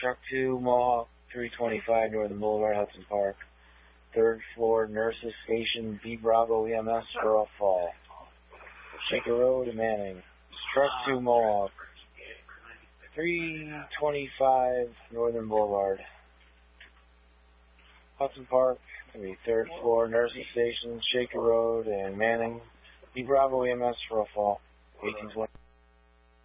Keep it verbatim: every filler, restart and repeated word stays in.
Truck two, Mohawk, three twenty-five Northern Boulevard, Hudson Park. Third floor, Nurses Station, B Bravo E M S for a fall. Shaker Road and Manning. Truck two, Mohawk, three twenty-five Northern Boulevard, Hudson Park. The third floor, Nurses Station, Shaker Road and Manning. B Bravo E M S for a fall. eighteen twenty.